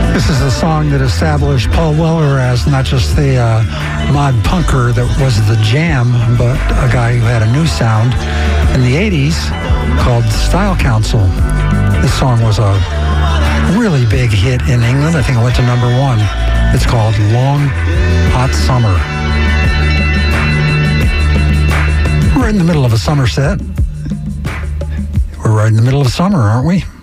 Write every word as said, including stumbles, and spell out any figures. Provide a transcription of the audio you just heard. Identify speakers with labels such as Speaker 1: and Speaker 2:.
Speaker 1: This is a song that established Paul Weller as not just the uh, mod punker that was the Jam, but a guy who had a new sound in the eighties called Style Council. This song was a really big hit in England. I think it went to number one. It's called Long Hot Summer. We're in the middle of a summer set. We're right in the middle of summer, aren't we?